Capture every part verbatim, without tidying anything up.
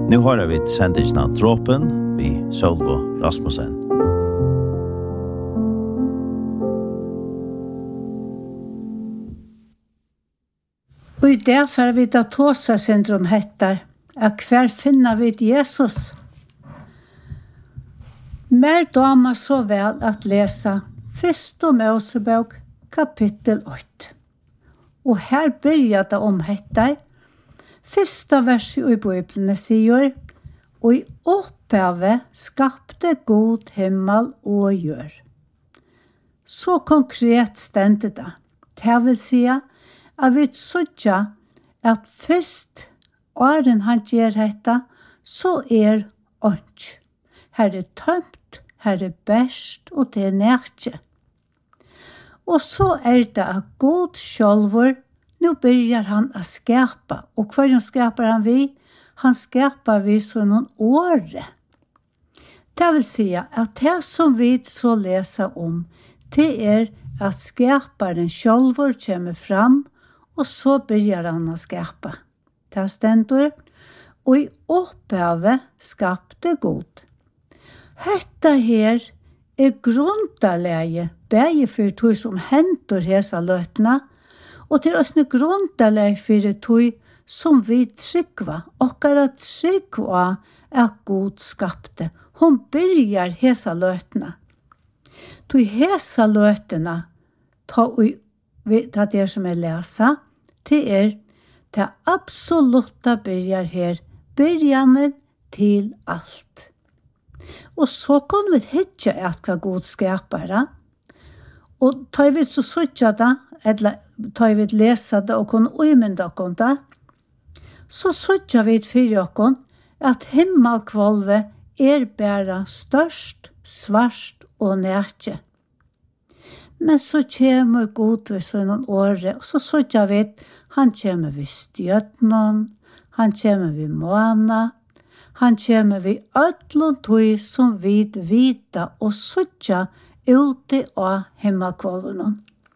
Nu har vi sendingen Dråpen vi Sølvo Rasmussen. Og i det for vi da tåsa syndrom hettar, at hver finner vi Jesus. Mer dama så vel at lesa Fyrste Mosebok kapittel åtte. Og her byrjar det om hettar. Fyrsta verset i Bibelen sier, og i opphavet skapte god himmel og jør. Så konkret stendte det. Det vil si at vi sødja at først åren han gjør dette, så er ånd. Her er tømt, her er best, og det er nærkje. Og så er det at god sjølver, nå begynner han å skapa. Og hva skaper han vi? Han skaper vi så noen åre. Det vil si at det som vi så leser om, det er at skaparen sjølver kommer fram, og så begynner han å skapa. Det stender, og i opphavet skapte god. Hetta her er grundaleie, begge for tog som henter hesa løtene, og til oss grundaleie for tog som vi tryggva, akkurat tryggva er god skapte. Hun begynner hesa løtene. Tog hesa løtene, ta det er som jeg leser, det er det absolutte begynner her, begynner til alt. Og så kunne vi hitte at hva god skaper det. Og tar vi så søtja det, eller tar vi lese det og kunne umynda oss det, så søtja vi for oss at himmelkvolvet er bare størst, svart og nærke. Men så kommer god ved sånne åre, og så søtja vi at han kommer ved stjøtnen, han kommer ved måna, han kommer ved ødlån tog som vi vita og søtja ute av himmelkvolvene.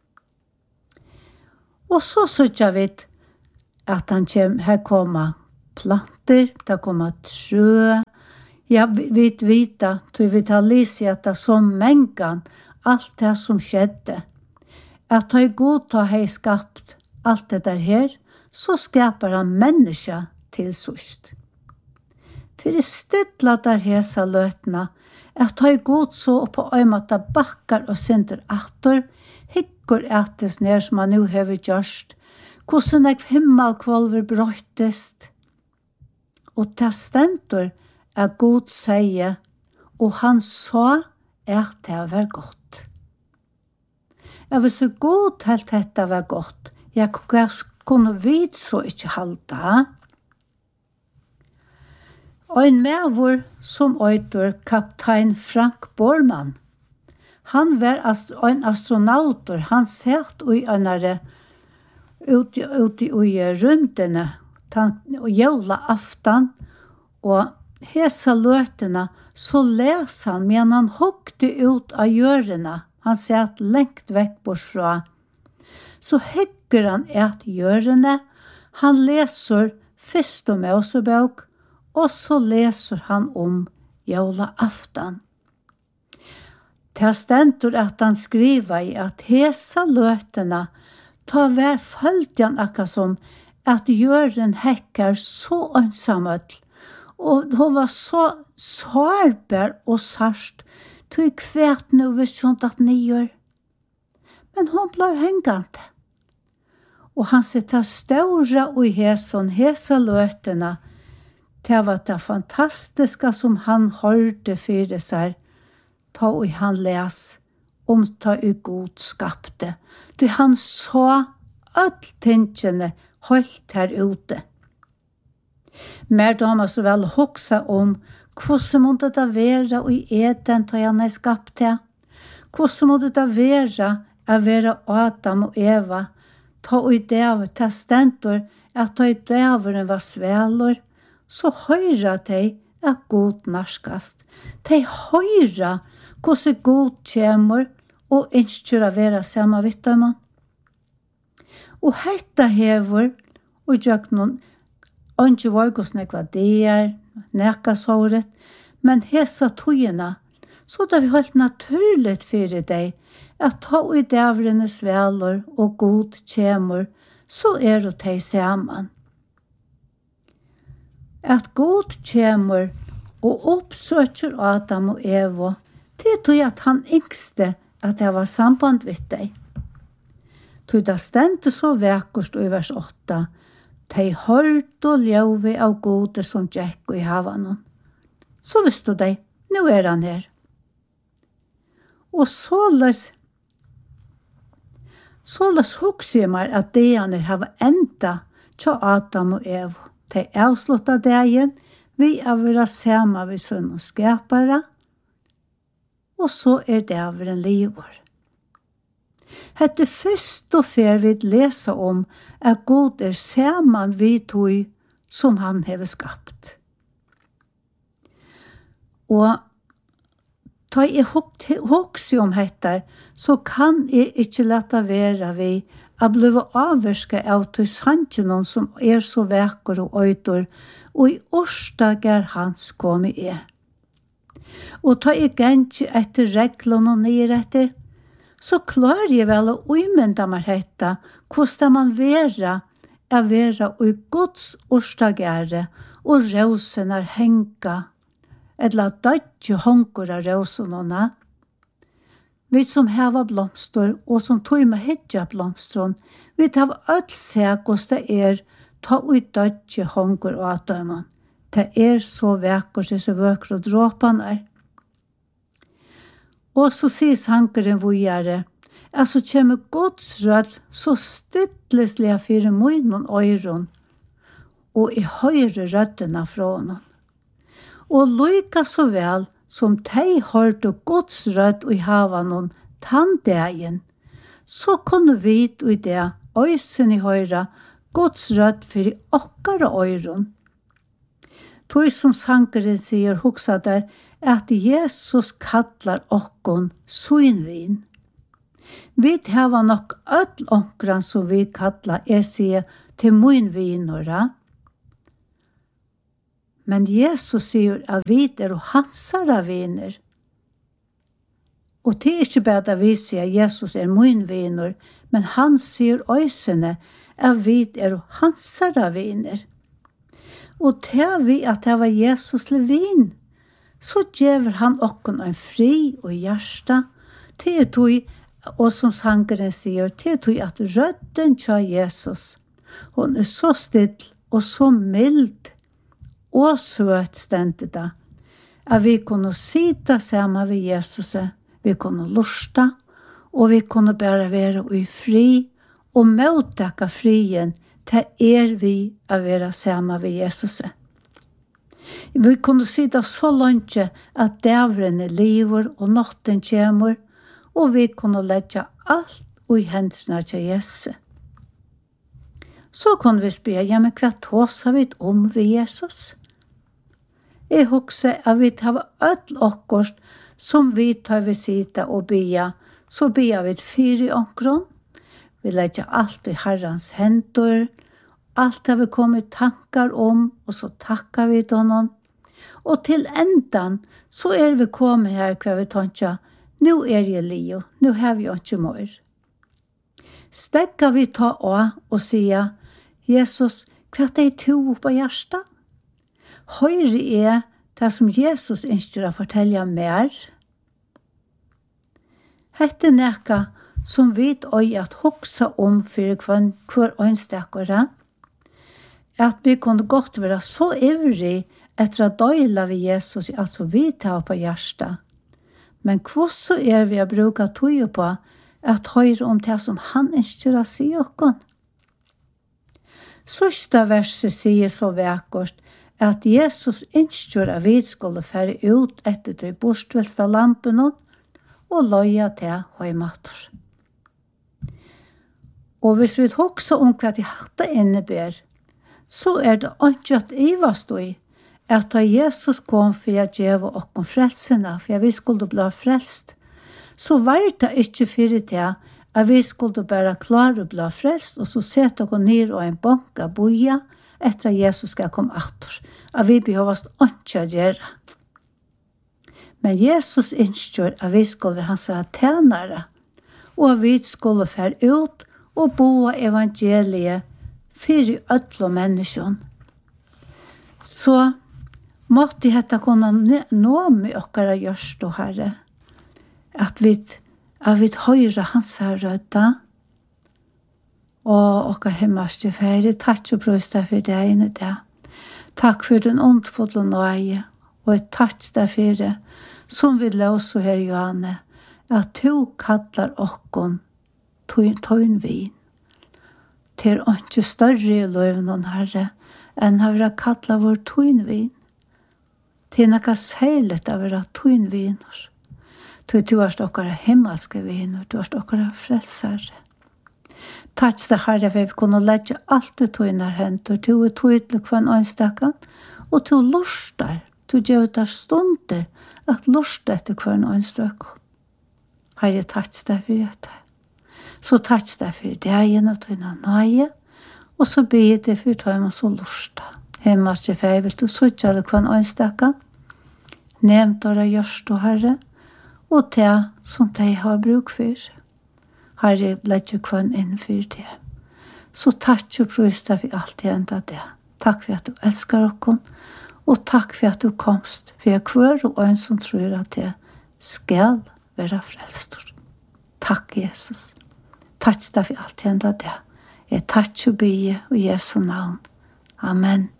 Og så søtja vi at han kommer, her kommer planter, det kommer trø, ja, vi vita, tog vi tar lyset at det som mengan, alt det som skjedde, at han god ta hei skapt alt det der her, så skaper han menneska til sørst. For det stedla der hesa løtene, at han god så på øymata bakkar og synder atter, hikker ettes ned som han nu hever gjørst, hvordan jeg himmelkvolver brøytest. Og det stender at god sier, og han sa at det var godt. Jeg vil så god helt dette var godt, jeg kunne vidt så ikke halda. Og en medvår som øyder kaptein Frank Bormann, han var ast- en astronauter, han satt i enare ute, ute i rymdene, og jævla aftan, og hesa løtene, så les han, men han hokte ut av hjørene, han satt lengt vekk bortfra. Så hygger han et hjørene, han leser Fyrste Mosebok, og så leser han om jævla aftan. Det stender at han skriver i at hesa løtene ta hver følgen akkurat som at Jøren hekker så ønsamhet, og hun var så sårbar og sarst, tog kvært nå ved sånt at ni gjør. Men hun ble hengende. Og han sitter større og i heson, hesa løtene, det var det fantastiske som han hørte for seg, ta og han les om ta og god skapte. Det han så alle tingene holdt her ute. Mer damer så vel hoksa om hvordan måtte det være i eden ta han er skapte. Hvordan måtte det være å være Adam og Eva, ta og i det testenter, at ta i det var svelor, så høyra de at god narskast. De høyra hvordan god kommer og ønsker å være sammen vidt dem. Og hetta hever, og jeg noen, ikke var hvordan jeg var der, nekasåret, men hesa tøyina, så det er helt naturligt for deg at ta i dævrenes velor og god kjemur, så er det de saman. At god kjemur og oppsøker Adam og Eva, det tog at han yngste at det var samband vidt deg. Tog det stendte så vekkert i vers åtta, de hørte og ljøve av gode som Jack i havanen. Så visste de, nå er han her. Og såles, såles hukser jeg meg at det han er hava enda til Adam og Eva. De avsluttet dagen, vi er vera sama vi sønn og skapere, og så er det over en livår. Hette først og fer vi lesa om at God er saman vi tog som han hever skapt. Og ta jeg hokse om hettar, så kan jeg ikke lette være vi å bli avverska av til sannsjonen som er så vekker og øytor, og i årsdager hans kommer jeg. Og ta jeg gensje etter reglene og nyretter, så klarer jeg vel å umynda meg hetta, hvordan man vera er vera og Guds årsdagere, og rosen er henga, eller dødje hongur av rosenåna. Vi som heva blomster, og som tog med hedja blomstron, vi tar øll seg hos det er, ta ut dødje hongur av dømen. Det er så vekker, så vekker og dråpan er. Og så sier sankeren vågjere, at så kommer Guds rød så stytleslige fire munnen øyron, og i høyre røddene fra honom. Og lykka så vel som de hørte Guds rød i havanen tanndegen, så kunne vi i det øysen i høyre Guds rød for okkara øyron. Tog som sankeren sier hoksa der, at Jesus kallar okkon suinvin. Vi hava nok öll onkran som vi kallar jeg sier til muinvinora. Men Jesus sier at vi er hansara viner. Og det er ikke bare at vi sier at Jesus er muinvinor, men han sier øysene at vi er hansara viner. Og til vi at det var Jesus levin, så gjever han okkon en fri og hjärsta, til tog, og som sangeren sier, til tog at rødden tja Jesus, hun er så still og så mild og søt stendet da, at vi kunne sita sammen ved Jesus, vi kunne lusta, og vi kunne bare være i fri, og møttekka frien, til er vi å være sammen ved Jesus. Vi kunne sitte så langt at dævren er liver og natten kommer, og vi kunne legge alt i hendene til Jesus. Så kunne vi spørre, ja, men hva tåser vi om ved Jesus? Jeg husker at vi tar ødel akkurat som vi tar ved sida og bia, så bia vi fire omkron. Vi legger alt i Herrens hender, alt har vi kommet tankar om, og så takkar vi til honom. Og til endan, så er vi kommet her hva vi tankar, nå er jeg lio, nå har vi ikke mer. Stekka vi ta av og sier, Jesus, hva er det to på hjertet? Høyre er det som Jesus ønsker å fortelle mer. Hette nekka som vi øy at hoksa om for hver, hver øynstekere, at vi kunne godt være så ivrig etter å døyla ved Jesus, altså vi tar på hjertet. Men hvordan er vi å bruke tog på at høyre om det som han ønsker å si oss? Sørste verset sier så vekkert at Jesus ønsker at vi skulle fære ut etter de borstvelste lampene og løye til høymatter. Og hvis vi også om hva de hatt innebærer, så er det ikke at ivast i at da Jesus kom for å gjøre oss frelsene, for vi skulle bli frelst, så var det ikke for det at vi skulle bare klare å bli frelst, og så sette oss ned og en bank av boja, etter at Jesus skal komme atter. At vi behøver ikke å gjøre. Men Jesus innskjør at vi skulle være hans tjenere, og at vi skulle fære ut og bo evangeliet for alle mennesker. Så måtte dette kunne nå med dere gjørst og herre, at vi, at vi hører hans rødda, og dere himmelske fære, takk og prøvst deg for det ene der. Takk for den åndfulle nøye, og et takk deg for det, som vi løser her, Johanne, at du kallar okkon tøyn vin. Det er ikke større i løven, Herre, enn å være kallet vår tøyn vin. Det er noe særlig å være tøyn viner. Du har stokkere himmelske viner, du har stokkere frelsere. Takk til Herre, for vi kunne legge alt det tøyner hent, og du er tøydelig for en øynstekken, og du luster, du gjør det stunder, at luster etter hver en øynstekken. Herre, takk til deg for dette. Så takk til deg for deg og tøyne nøye, og så ber det for tøyne og så lusta. Himmelske feil, vil du søtte det hver en øynstekken, nevnt dere gjørst og Herre, og det som de har bruk for. Herre, legger kvann inn for det. Så takk og prøvst deg for alt det enda det. Takk for at du elsker oss, og takk for at du komst, for jeg hver og en som tror at det skal være frelster. Takk, Jesus. Takk deg for alt det enda det. Jeg takk og bygge i Jesu navn. Amen.